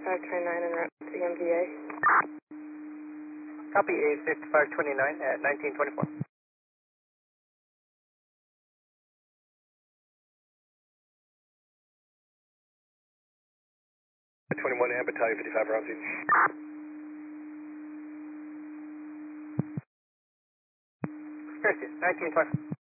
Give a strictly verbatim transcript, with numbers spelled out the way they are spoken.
fifty-five twenty-nine en route to M V A. Copy A fifty-five twenty-nine at nineteen twenty-four. twenty-one and Battalion fifty-five round two. nineteen twenty.